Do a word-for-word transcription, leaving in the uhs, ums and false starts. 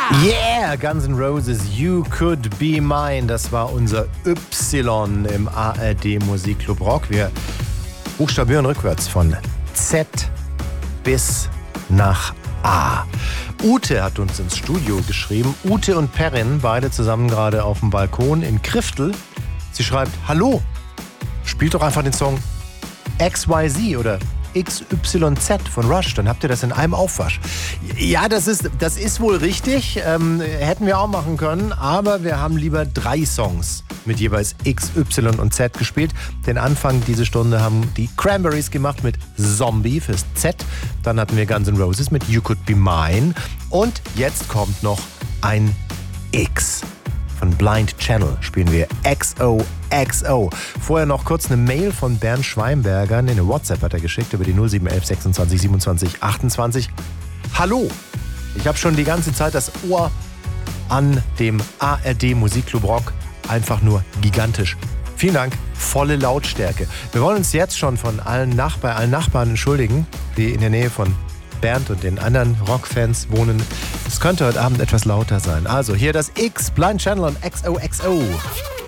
Yeah, Guns N' Roses, You Could Be Mine. Das war unser Y im A R D Musikclub Rock. Wir buchstabieren rückwärts von Z bis nach A. Ute hat uns ins Studio geschrieben. Ute und Perrin, beide zusammen gerade auf dem Balkon in Kriftel. Sie schreibt, hallo, spielt doch einfach den Song X Y Z oder X Y Z von Rush, dann habt ihr das in einem Aufwasch. Ja, das ist, das ist wohl richtig, ähm, hätten wir auch machen können, aber wir haben lieber drei Songs mit jeweils X, Y und Z gespielt. Den Anfang diese Stunde haben die Cranberries gemacht mit Zombie fürs Z, dann hatten wir Guns N' Roses mit You Could Be Mine und jetzt kommt noch ein X. Von Blind Channel spielen wir X O X O. Vorher noch kurz eine Mail von Bernd Schweinberger. In eine WhatsApp hat er geschickt über die null sieben eins eins sechsundzwanzig siebenundzwanzig achtundzwanzig. Hallo, ich habe schon die ganze Zeit das Ohr an dem A R D Musikclub Rock. Einfach nur gigantisch. Vielen Dank, volle Lautstärke. Wir wollen uns jetzt schon von allen Nach- bei allen Nachbarn entschuldigen, die in der Nähe von Bernd und den anderen Rockfans wohnen. Es könnte heute Abend etwas lauter sein. Also hier das X, Blind Channel und X O X O.